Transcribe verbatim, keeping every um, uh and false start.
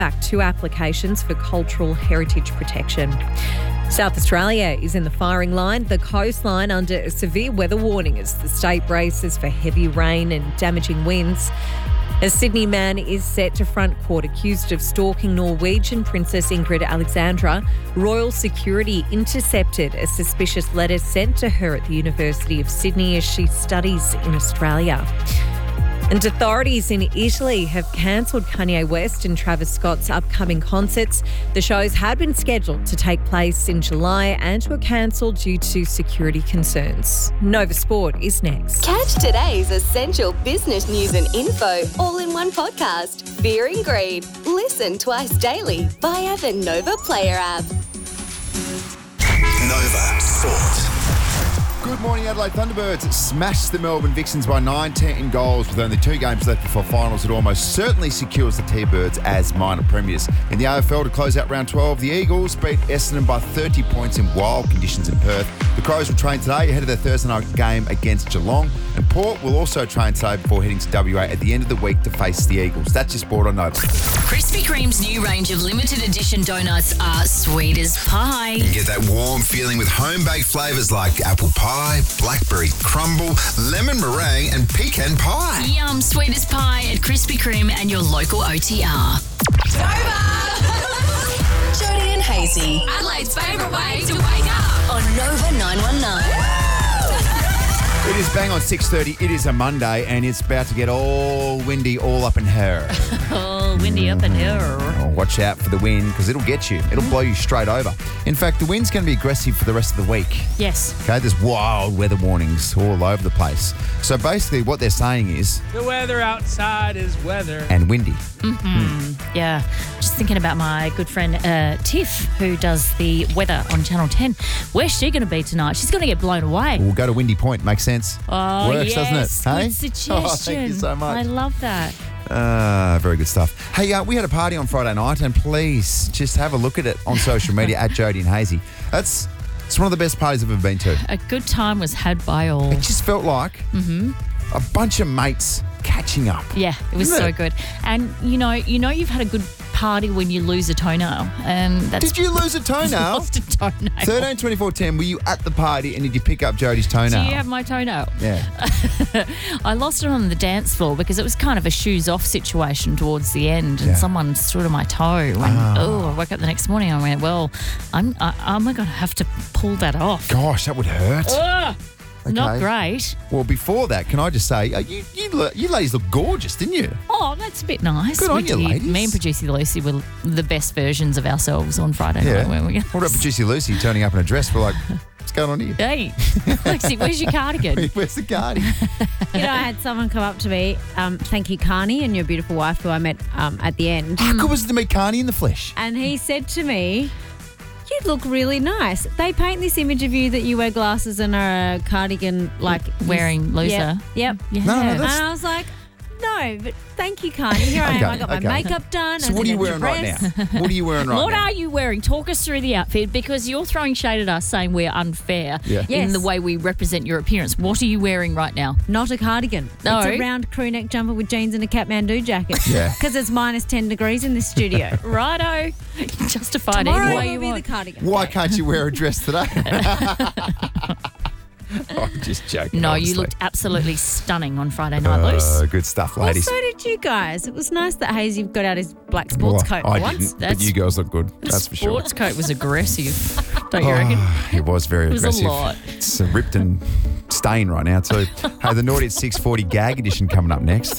back two applications for cultural heritage protection. South Australia is in the firing line, the coastline under a severe weather warning as the state braces for heavy rain and damaging winds. A Sydney man is set to front court accused of stalking Norwegian Princess Ingrid Alexandra. Royal security intercepted a suspicious letter sent to her at the University of Sydney as she studies in Australia. And authorities in Italy have cancelled Kanye West and Travis Scott's upcoming concerts. The shows had been scheduled to take place in July and were cancelled due to security concerns. Nova Sport is next. Catch today's essential business news and info all in one podcast. Fear and Greed. Listen twice daily via the Nova Player app. Nova Sport. Good morning, Adelaide Thunderbirds smashed the Melbourne Vixens by nineteen goals with only two games left before finals. It almost certainly secures the T-Birds as minor premiers. In the A F L to close out round twelve, the Eagles beat Essendon by thirty points in wild conditions in Perth. The Crows will train today ahead of their Thursday night game against Geelong, and Port will also train today before heading to W A at the end of the week to face the Eagles. That's your sport on Nova. Krispy Kreme's new range of limited edition donuts are sweet as pie. You get that warm feeling with home-baked flavours like apple pie, blackberry crumble, lemon meringue and pecan pie. Yum, sweet as pie at Krispy Kreme and your local O T R. Jody and Hazy Adelaide's favourite way to wake up. on Nova nine one nine. It is bang on six thirty. It is a Monday and it's about to get all windy all up in her. Oh, windy up in here. Oh, watch out for the wind because it'll get you. It'll blow you straight over. In fact, the wind's going to be aggressive for the rest of the week. Yes. Okay, there's wild weather warnings all over the place. So basically what they're saying is... The weather outside is weather. And windy. Mm-hmm. Yeah. Just thinking about my good friend uh, Tiff, who does the weather on Channel ten. Where's she going to be tonight? She's going to get blown away. We'll go to Windy Point. Makes sense. Oh, Works, yes. doesn't it? Good Hey? suggestion. Oh, thank you so much. I love that. Uh, very good stuff. Hey, uh, we had a party on Friday night, and please just have a look at it on social media at Jody and Hazy. That's it's one of the best parties I've ever been to. A good time was had by all. It just felt like Mm-hmm. a bunch of mates catching up. Yeah, it was Isn't so it? good. And you know, you know, you've had a good party when you lose a toenail, and that's Did you lose a toenail? lost a toenail. thirteen twenty-four ten, were you at the party and did you pick up Jody's toenail? Do you have my toenail? Yeah. I lost it on the dance floor because it was kind of a shoes off situation towards the end, and Yeah. someone stood on my toe. And Ah. oh, I woke up the next morning and I went, well, I'm I, I'm going to have to pull that off. Gosh, that would hurt. Ugh, Not Okay. great. Well, before that, can I just say, uh, you, you lo- you ladies look gorgeous, didn't you? Oh, that's a bit nice. Good on We you, did. ladies. Me and producer Lucy were the best versions of ourselves on Friday night, weren't we? What about producer Lucy turning up in a dress? We're like, what's going on here? Hey, Lucy, where's your cardigan? Where's the cardi? You know, I had someone come up to me, um, thank you, Carney, and your beautiful wife, who I met um, at the end. How good was it to meet Carney in the flesh? And he said to me, you look really nice. They paint this image of you that you wear glasses and are a cardigan, like... Wearing loser. Yep. yep. Yeah. No, no, And that's- I was like, no, but thank you, Carney. Here I Okay, am. I got my okay. makeup done. So I what are did you a wearing right now? dress. What are you wearing right What now? are you wearing? Talk us through the outfit, because you're throwing shade at us saying we're unfair Yeah. in Yes. the way we represent your appearance. What are you wearing right now? Not a cardigan. No. It's a round crew neck jumper with jeans and a Kathmandu jacket. Yeah. Because it's minus ten degrees in this studio. Righto. Justified Tomorrow any way will you be want. the cardigan. Why can't you wear a dress today? Oh, I'm just joking. No, you obviously. looked absolutely stunning on Friday night, Uh, Luce. good stuff, Well, ladies. so did you guys. It was nice that Hazy got out his black sports Well, coat I for once. didn't, but That's- you girls look good. That's for sure. Sports coat was aggressive, don't you reckon? Oh, it was very It was a aggressive. lot. It's uh, ripped and stained right now too. Hey, the Naughty at six forty gag edition coming up next.